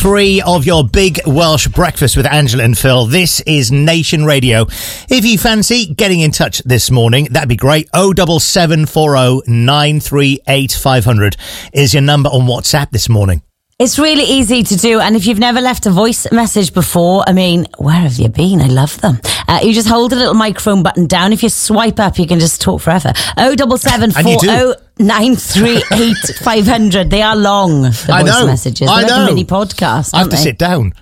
3 of your Big Welsh Breakfast with Angela and Phil. This is Nation Radio. If you fancy getting in touch this morning, that'd be great. 07740 938 500 is your number on WhatsApp this morning. It's really easy to do, and if you've never left a voice message before, I mean, where have you been? I love them. You just hold the little microphone button down. If you swipe up, you can just talk forever. 07740 938 500. They are long, the voice messages. They're like a mini podcast. I have to sit down.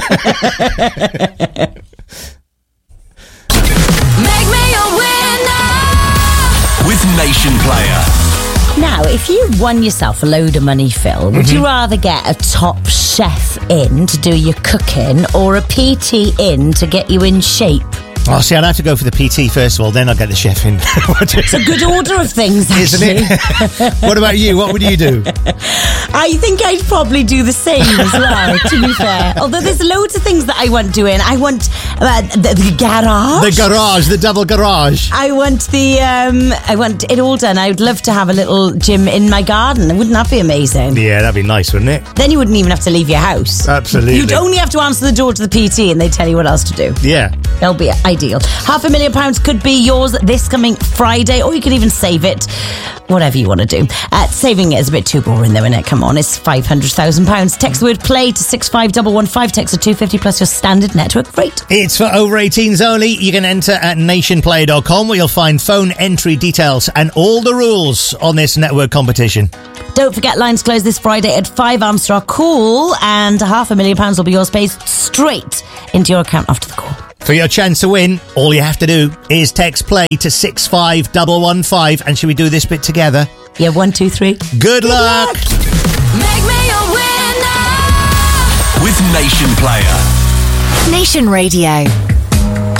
Make me a winner with Nation Player. Now, if you won yourself a load of money, Phil, would you rather get a top chef in to do your cooking or a PT in to get you in shape? Oh, see, I'd have to go for the PT first of all, then I'll get the chef in. It's a good order of things, actually. Isn't it? What about you? What would you do? I think I'd probably do the same as well, to be fair. Although there's loads of things that I want doing. I want the garage. The garage, the double garage. I want it all done. I would love to have a little gym in my garden. Wouldn't that be amazing? Yeah, that'd be nice, wouldn't it? Then you wouldn't even have to leave your house. Absolutely. You'd only have to answer the door to the PT and they'd tell you what else to do. Yeah. That'll be ideal. £500,000 could be yours this coming Friday, or you could even save it. Whatever you want to do. Saving it is a bit too boring though, innit? Come on, it's £500,000. Text the word play to 65115. Text the 250 plus your standard network rate. It's for over 18s only. You can enter at nationplayer.com where you'll find phone entry details and all the rules on this network competition. Don't forget, lines close this Friday at 5 Armstrong Cool, and £500,000 will be yours, paid straight into your account after the call. For your chance to win, all you have to do is text play to 65115. And should we do this bit together? Yeah, 1, 2, 3. Good luck. Make me a winner with Nation Player. Nation Radio.